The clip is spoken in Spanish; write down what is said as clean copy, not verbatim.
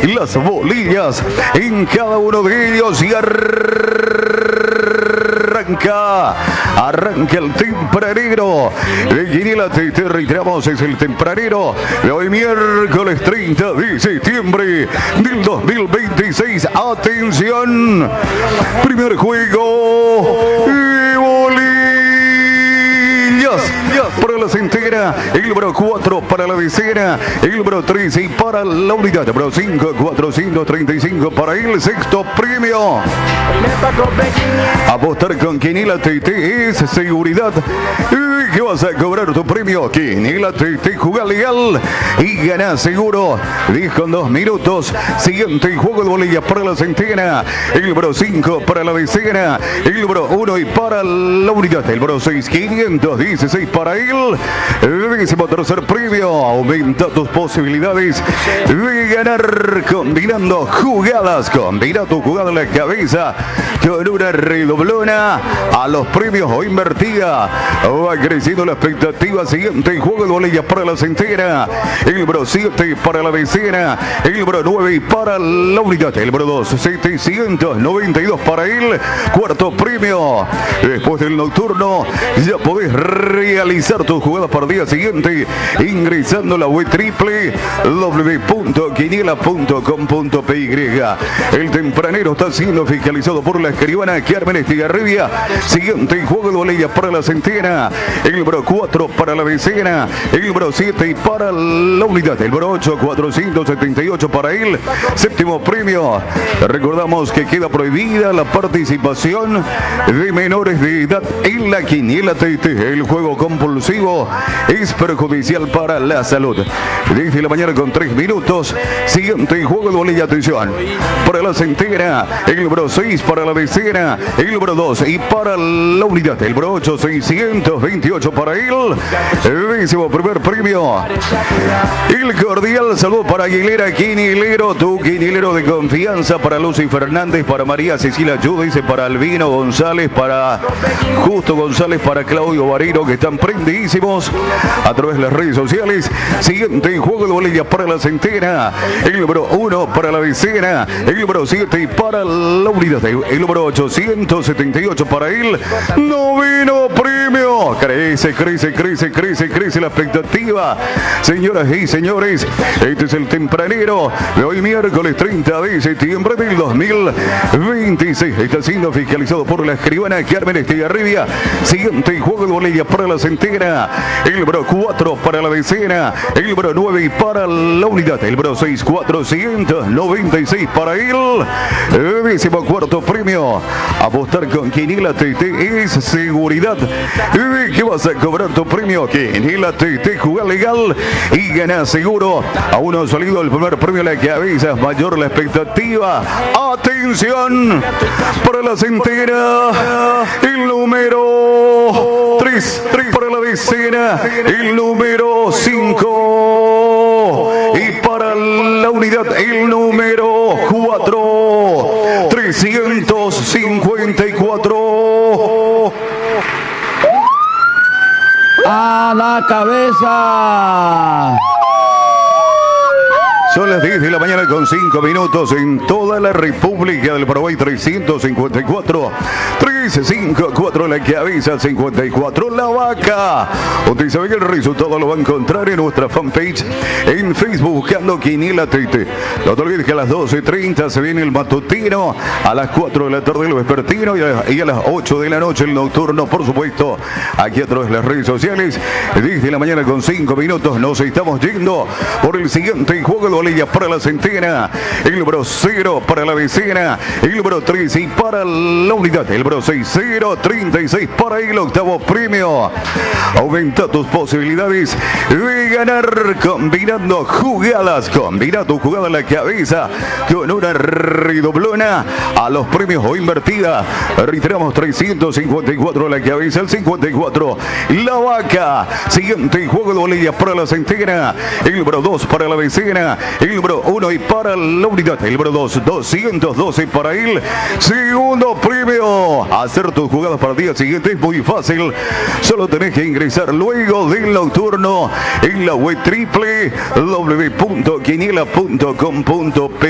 las bolillas en cada uno de ellos y arranca el tempranero de Quiniela TT. Reiteramos, es el tempranero de hoy miércoles 30 de septiembre del 2026. Atención, primer juego de bolillas para la centena, el número 4 para la decena, el número 13 y para la unidad, número 5, 435 para el sexto premio. Apostar con Quiniela TT es seguridad. ¿Qué vas a cobrar tu premio? Quiniela TT, juega legal y gana seguro. Dijo en 2 minutos. Siguiente juego de bolillas para la centena, el número 5 para la decena, el número 1 y para la unidad, el número 6, 516 para él. Décimo tercer premio. Aumenta tus posibilidades de ganar combinando jugadas. Combina tu jugada en la cabeza con una redoblona a los premios o invertida. Va creciendo la expectativa. Siguiente juego de bolillas para la centena, el número 7 para la decena, el número 9 y para la unidad, el número 2, 792 para él. Cuarto premio. Después del nocturno ya podés realizar tus jugadas para el día siguiente ingresando a la web www.quiniela.com.py. El tempranero está siendo fiscalizado por la escribana Carmen Estigarribia. Siguiente juego de bolillas para la centena, el número 4 para la decena, el número 7 y para la unidad, el número 8, 478 para él. Séptimo premio. Recordamos que queda prohibida la participación de menores de edad en la Quiniela TT. El juego compulsivo es perjudicial para la salud. Desde la mañana con 3 minutos. Siguiente juego de bolilla. Atención. Para la centena, el número 6 para la decena, el número 2 y para la unidad, el número 8, 628 para él. Décimo primer premio. El cordial saludo para Aguilera Quinilero, tu quinilero de confianza, para Lucy Fernández, para María Cecilia Judice, para Albino González, para Justo González, para Claudio Barino, que están prendidísimos a través de las redes sociales. Siguiente juego de bolillas para la centena, el número 1 para la decena, el número 7 y para la unidad, el número 878 para él. Noveno premio. Crece la expectativa. Señoras y señores, este es el tempranero de hoy miércoles 30 de septiembre del 2026. Está siendo fiscalizado por la escribana Carmen Estigarribia. Siguiente juego de bolillas para la centena, el número 4 para la decena, el número 9 y para la unidad, el número 6, 496 para él. Décimo cuarto premio. Apostar con Quiniela TT es seguridad. ¿Qué vas a cobrar tu premio? Quiniela TT, juega legal y gana seguro. Aún no ha salido el primer premio a la cabeza, mayor la expectativa. Atención, para la centena, el número 3 para la decena, el número 5 y para la unidad, el número 4, 354. A la cabeza. Son las 10 de la mañana con 5 minutos en toda la República del Paraguay. 354 354 la cabeza, 54 la vaca. Usted sabe que el resultado lo va a encontrar en nuestra fanpage en Facebook buscando Quiniela TT. No te olvides que a las 12:30 se viene el matutino, a las 4 de la tarde el vespertino y a las 8 de la noche el nocturno, por supuesto, aquí a través de las redes sociales. 10 de la mañana con 5 minutos nos estamos yendo por el siguiente juego de bolillas para la centena, el número 0 para la decena, el número 3 y para la unidad, el número 6036 para el octavo premio. Aumenta tus posibilidades de ganar combinando jugadas. Combina tu jugada en la cabeza con una redoblona a los premios o invertida. Reiteramos, 354 la cabeza, el 54 la vaca. Siguiente juego de bolillas para la centena, el número 2 para la decena, el número 1 y para la unidad, el número 2, 212 para él. Segundo premio. Hacer tus jugadas para el día siguiente es muy fácil. Solo tenés que ingresar luego del nocturno en la web www.quiniela.com.p